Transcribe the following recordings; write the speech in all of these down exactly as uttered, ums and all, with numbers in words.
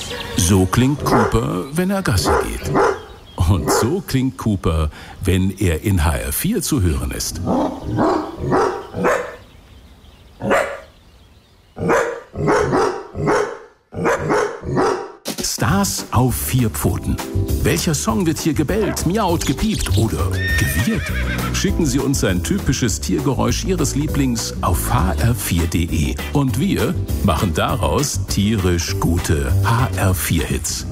So klingt Cooper, wenn er Gassi geht. Und so klingt Cooper, wenn er in H R vier zu hören ist. Stars auf vier Pfoten. Welcher Song wird hier gebellt, miaut, gepiept oder gewirrt? Schicken Sie uns ein typisches Tiergeräusch Ihres Lieblings auf h r vier punkt d e und wir machen daraus tierisch gute H R vier Hits.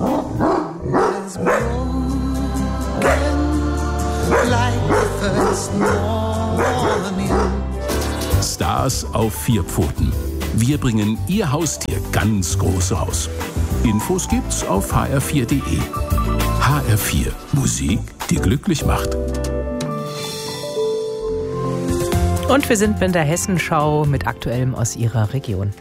Stars auf vier Pfoten. Wir bringen Ihr Haustier ganz groß raus. Infos gibt's auf h r vier punkt d e. H R vier. Musik, die glücklich macht. Und wir sind in der Hessenschau mit Aktuellem aus Ihrer Region.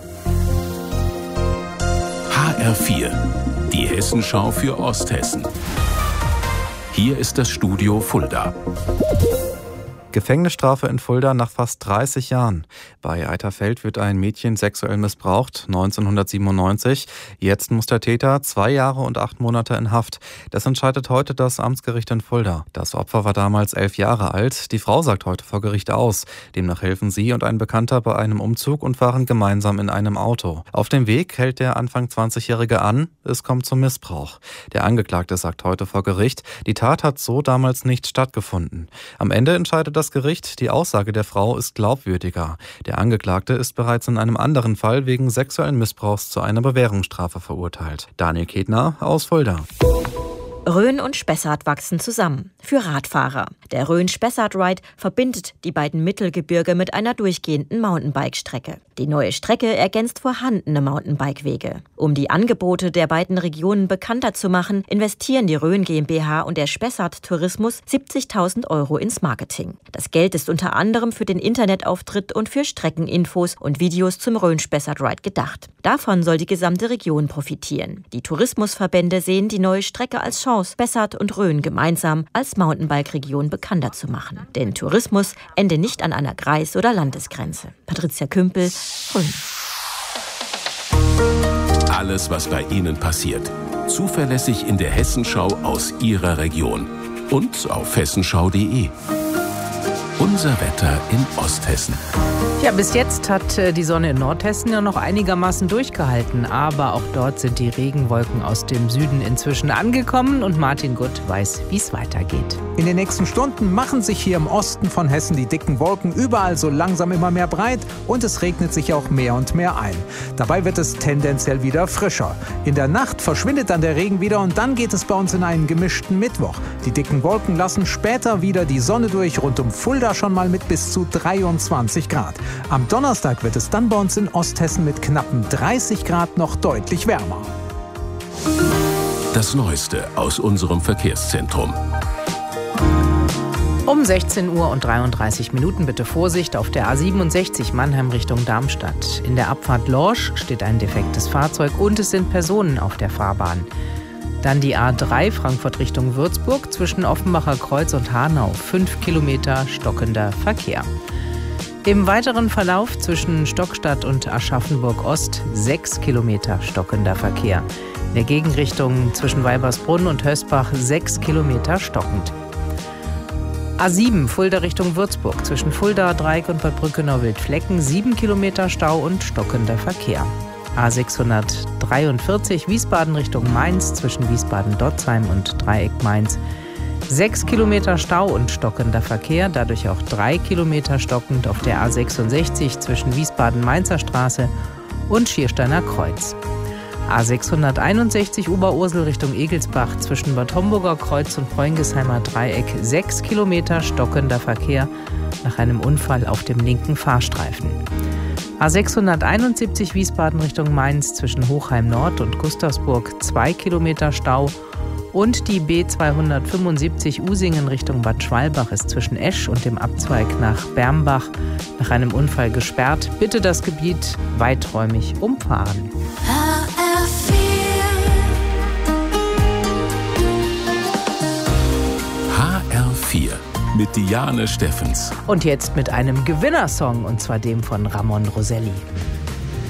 H R vier. Die Hessenschau für Osthessen. Hier ist das Studio Fulda. Gefängnisstrafe in Fulda nach fast dreißig Jahren. Bei Eiterfeld wird ein Mädchen sexuell missbraucht, neunzehnhundertsiebenundneunzig. Jetzt muss der Täter zwei Jahre und acht Monate in Haft. Das entscheidet heute das Amtsgericht in Fulda. Das Opfer war damals elf Jahre alt. Die Frau sagt heute vor Gericht aus. Demnach helfen sie und ein Bekannter bei einem Umzug und fahren gemeinsam in einem Auto. Auf dem Weg hält der Anfang zwanzigjährige an. Es kommt zum Missbrauch. Der Angeklagte sagt heute vor Gericht, die Tat hat so damals nicht stattgefunden. Am Ende entscheidet das Das Gericht, die Aussage der Frau ist glaubwürdiger. Der Angeklagte ist bereits in einem anderen Fall wegen sexuellen Missbrauchs zu einer Bewährungsstrafe verurteilt. Daniel Ketner aus Fulda. Rhön und Spessart wachsen zusammen. Für Radfahrer. Der Rhön-Spessart-Ride verbindet die beiden Mittelgebirge mit einer durchgehenden Mountainbike-Strecke. Die neue Strecke ergänzt vorhandene Mountainbike-Wege. Um die Angebote der beiden Regionen bekannter zu machen, investieren die Rhön GmbH und der Spessart Tourismus siebzigtausend Euro ins Marketing. Das Geld ist unter anderem für den Internetauftritt und für Streckeninfos und Videos zum Rhön-Spessart-Ride gedacht. Davon soll die gesamte Region profitieren. Die Tourismusverbände sehen die neue Strecke als Chance, Spessart und Rhön gemeinsam als Mountainbike-Region bekannter zu machen. Denn Tourismus ende nicht an einer Kreis- oder Landesgrenze. Patricia Kümpel, Rhön. Alles, was bei Ihnen passiert. Zuverlässig in der Hessenschau aus Ihrer Region. Und auf hessenschau punkt d e. Unser Wetter in Osthessen. Ja, bis jetzt hat die Sonne in Nordhessen ja noch einigermaßen durchgehalten. Aber auch dort sind die Regenwolken aus dem Süden inzwischen angekommen. Und Martin Gutt weiß, wie es weitergeht. In den nächsten Stunden machen sich hier im Osten von Hessen die dicken Wolken überall so langsam immer mehr breit. Und es regnet sich auch mehr und mehr ein. Dabei wird es tendenziell wieder frischer. In der Nacht verschwindet dann der Regen wieder und dann geht es bei uns in einen gemischten Mittwoch. Die dicken Wolken lassen später wieder die Sonne durch, rund um Fulda schon mal mit bis zu dreiundzwanzig Grad. Am Donnerstag wird es dann bei uns in Osthessen mit knappen dreißig Grad noch deutlich wärmer. Das Neueste aus unserem Verkehrszentrum. Um sechzehn Uhr und dreiunddreißig Minuten bitte Vorsicht auf der A siebenundsechzig Mannheim Richtung Darmstadt. In der Abfahrt Lorsch steht ein defektes Fahrzeug und es sind Personen auf der Fahrbahn. Dann die A drei Frankfurt Richtung Würzburg zwischen Offenbacher Kreuz und Hanau. Fünf Kilometer stockender Verkehr. Im weiteren Verlauf zwischen Stockstadt und Aschaffenburg Ost sechs Kilometer stockender Verkehr. In der Gegenrichtung zwischen Weibersbrunn und Hösbach sechs Kilometer stockend. A sieben Fulda Richtung Würzburg zwischen Fulda, Dreieck und Bad Brückenau-Wildflecken sieben Kilometer Stau und stockender Verkehr. A sechshundertdreiundvierzig Wiesbaden Richtung Mainz zwischen Wiesbaden-Dotzheim und Dreieck Mainz. sechs Kilometer Stau und stockender Verkehr, dadurch auch drei Kilometer stockend auf der A sechsundsechzig zwischen Wiesbaden-Mainzer Straße und Schiersteiner Kreuz. A sechshunderteinundsechzig Oberursel Richtung Egelsbach zwischen Bad Homburger Kreuz und Freungesheimer Dreieck sechs Kilometer stockender Verkehr nach einem Unfall auf dem linken Fahrstreifen. A sechshunderteinundsiebzig Wiesbaden Richtung Mainz zwischen Hochheim Nord und Gustavsburg zwei Kilometer Stau und die B zweihundertfünfundsiebzig Usingen Richtung Bad Schwalbach ist zwischen Esch und dem Abzweig nach Bermbach nach einem Unfall gesperrt. Bitte das Gebiet weiträumig umfahren. H R vier H R vier mit Diane Steffens. Und jetzt mit einem Gewinnersong, und zwar dem von Ramon Roselli.